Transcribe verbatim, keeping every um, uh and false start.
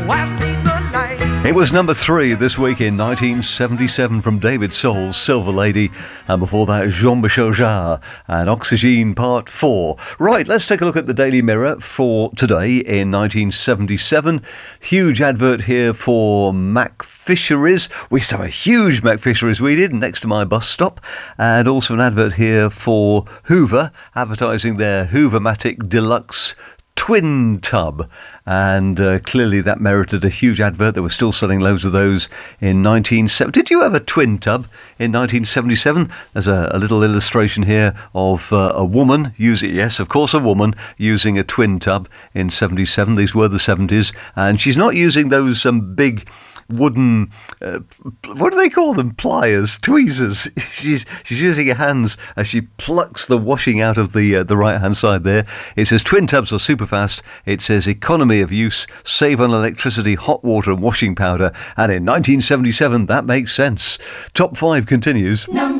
I've seen the light. It was number three this week in nineteen seventy-seven from David Soul's Silver Lady, and before that Jean-Michel Jarre and Oxygene Part four. Right, let's take a look at the Daily Mirror for today in nineteen seventy-seven. Huge advert here for McFisheries. We saw a huge McFisheries we did next to my bus stop, and also an advert here for Hoover, advertising their Hoover-matic Deluxe twin tub, and uh, clearly that merited a huge advert. They were still selling loads of those in nineteen seventy. Did you have a twin tub in nineteen seventy-seven? There's a, a little illustration here of uh, a woman using, yes, of course, a woman using a twin tub in seventy-seven. These were the seventies, and she's not using those um, big wooden, uh, what do they call them? Pliers, tweezers. She's she's using her hands as she plucks the washing out of the uh, the right hand side there. It says twin tubs are super fast. It says economy of use, save on electricity, hot water and washing powder. And in nineteen seventy-seven, that makes sense. Top five continues. Number